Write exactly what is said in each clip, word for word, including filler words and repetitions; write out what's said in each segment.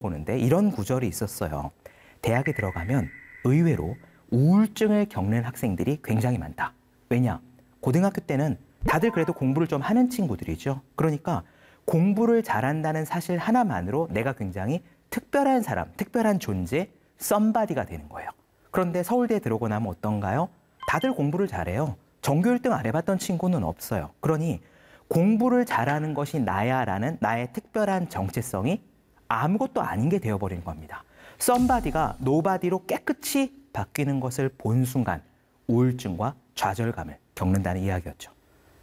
보는데 이런 구절이 있었어요. 대학에 들어가면 의외로 우울증을 겪는 학생들이 굉장히 많다. 왜냐? 고등학교 때는 다들 그래도 공부를 좀 하는 친구들이죠. 그러니까 공부를 잘한다는 사실 하나만으로 내가 굉장히 특별한 사람, 특별한 존재, 썸바디가 되는 거예요. 그런데 서울대에 들어오고 나면 어떤가요? 다들 공부를 잘해요. 전교 일 등 안 해봤던 친구는 없어요. 그러니 공부를 잘하는 것이 나야라는 나의 특별한 정체성이 아무것도 아닌 게 되어버리는 겁니다. 썸바디가 노바디로 깨끗이 바뀌는 것을 본 순간 우울증과 좌절감을 겪는다는 이야기였죠.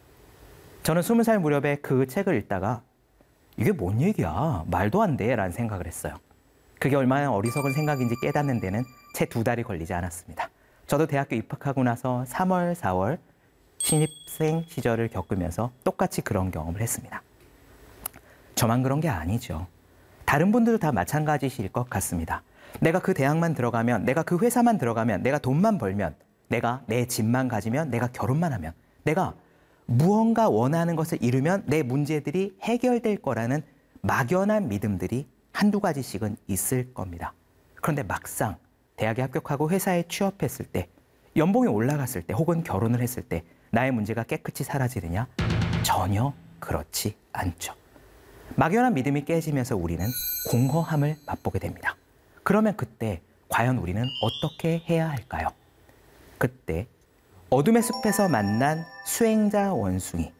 저는 스무 살 무렵에 그 책을 읽다가 이게 뭔 얘기야? 말도 안 돼 라는 생각을 했어요. 그게 얼마나 어리석은 생각인지 깨닫는 데는 채 두 달이 걸리지 않았습니다. 저도 대학교 입학하고 나서 삼월, 사월 신입생 시절을 겪으면서 똑같이 그런 경험을 했습니다. 저만 그런 게 아니죠. 다른 분들도 다 마찬가지실 것 같습니다. 내가 그 대학만 들어가면, 내가 그 회사만 들어가면, 내가 돈만 벌면, 내가 내 집만 가지면, 내가 결혼만 하면, 내가 무언가 원하는 것을 이루면 내 문제들이 해결될 거라는 막연한 믿음들이 한두 가지씩은 있을 겁니다. 그런데 막상 대학에 합격하고 회사에 취업했을 때, 연봉이 올라갔을 때, 혹은 결혼을 했을 때 나의 문제가 깨끗이 사라지느냐? 전혀 그렇지 않죠. 막연한 믿음이 깨지면서 우리는 공허함을 맛보게 됩니다. 그러면 그때 과연 우리는 어떻게 해야 할까요? 그때 어둠의 숲에서 만난 수행자 원숭이,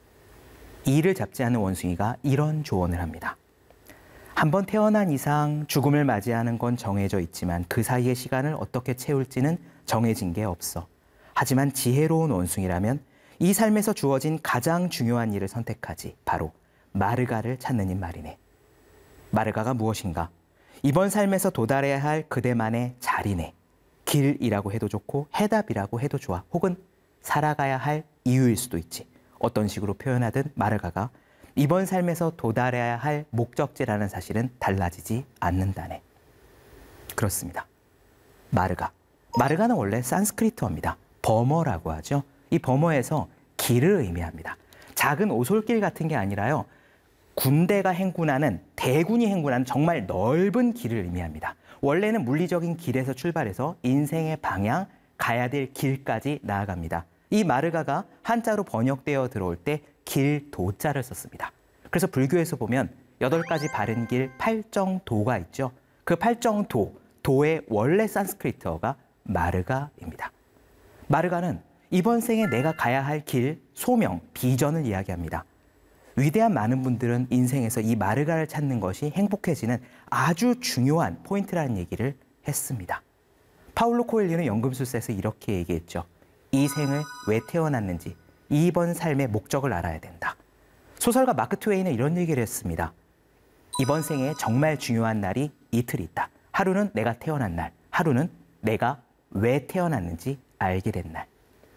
이를 잡지 않은 원숭이가 이런 조언을 합니다. 한번 태어난 이상 죽음을 맞이하는 건 정해져 있지만 그 사이의 시간을 어떻게 채울지는 정해진 게 없어. 하지만 지혜로운 원숭이라면 이 삶에서 주어진 가장 중요한 일을 선택하지. 바로 마르가를 찾는 일 말이네. 마르가가 무엇인가? 이번 삶에서 도달해야 할 그대만의 자리네. 길이라고 해도 좋고 해답이라고 해도 좋아. 혹은 살아가야 할 이유일 수도 있지. 어떤 식으로 표현하든 마르가가 이번 삶에서 도달해야 할 목적지라는 사실은 달라지지 않는다네. 그렇습니다. 마르가. 마르가는 원래 산스크리트어입니다. 버머라고 하죠. 이 버머에서 길을 의미합니다. 작은 오솔길 같은 게 아니라요. 군대가 행군하는, 대군이 행군하는 정말 넓은 길을 의미합니다. 원래는 물리적인 길에서 출발해서 인생의 방향, 가야 될 길까지 나아갑니다. 이 마르가가 한자로 번역되어 들어올 때 길도자를 썼습니다. 그래서 불교에서 보면 여덟 가지 바른 길 팔정도가 있죠. 그 팔정도, 도의 원래 산스크리트어가 마르가입니다. 마르가는 이번 생에 내가 가야 할 길, 소명, 비전을 이야기합니다. 위대한 많은 분들은 인생에서 이 마르가를 찾는 것이 행복해지는 아주 중요한 포인트라는 얘기를 했습니다. 파울로 코엘료는 연금술사에서 이렇게 얘기했죠. 이 생을 왜 태어났는지, 이번 삶의 목적을 알아야 된다. 소설가 마크 트웨인은 이런 얘기를 했습니다. 이번 생에 정말 중요한 날이 이틀 있다. 하루는 내가 태어난 날, 하루는 내가 왜 태어났는지 알게 된 날.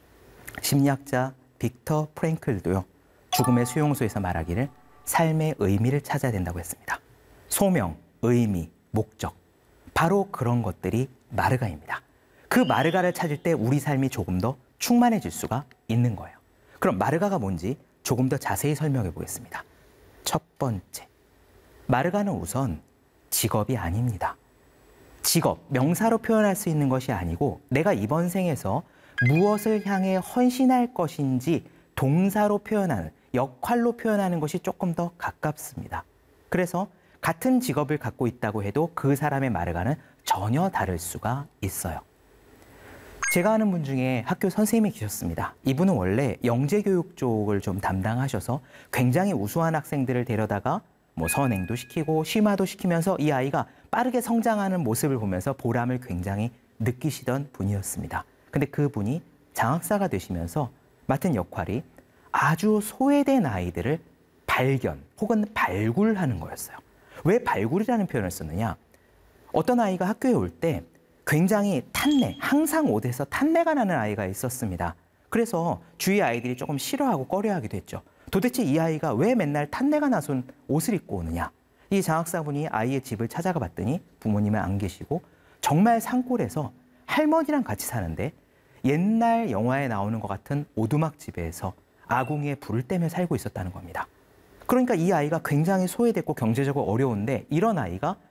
심리학자 빅터 프랭클도요. 죽음의 수용소에서 말하기를 삶의 의미를 찾아야 된다고 했습니다. 소명, 의미, 목적. 바로 그런 것들이 마르가입니다. 그 마르가를 찾을 때 우리 삶이 조금 더 충만해질 수가 있는 거예요. 그럼 마르가가 뭔지 조금 더 자세히 설명해 보겠습니다. 첫 번째, 마르가는 우선 직업이 아닙니다. 직업, 명사로 표현할 수 있는 것이 아니고 내가 이번 생에서 무엇을 향해 헌신할 것인지 동사로 표현하는, 역할로 표현하는 것이 조금 더 가깝습니다. 그래서 같은 직업을 갖고 있다고 해도 그 사람의 마르가는 전혀 다를 수가 있어요. 제가 아는 분 중에 학교 선생님이 계셨습니다. 이분은 원래 영재교육 쪽을 좀 담당하셔서 굉장히 우수한 학생들을 데려다가 뭐 선행도 시키고 심화도 시키면서 이 아이가 빠르게 성장하는 모습을 보면서 보람을 굉장히 느끼시던 분이었습니다. 근데 그분이 장학사가 되시면서 맡은 역할이 아주 소외된 아이들을 발견 혹은 발굴하는 거였어요. 왜 발굴이라는 표현을 썼느냐? 어떤 아이가 학교에 올 때 굉장히 탄내, 항상 옷에서 탄내가 나는 아이가 있었습니다. 그래서 주위 아이들이 조금 싫어하고 꺼려하기도 했죠. 도대체 이 아이가 왜 맨날 탄내가 나선 옷을 입고 오느냐? 이 장학사분이 아이의 집을 찾아가 봤더니 부모님은 안 계시고 정말 산골에서 할머니랑 같이 사는데 옛날 영화에 나오는 것 같은 오두막 집에서 아궁이에 불을 떼며 살고 있었다는 겁니다. 그러니까 이 아이가 굉장히 소외됐고 경제적으로 어려운데 이런 아이가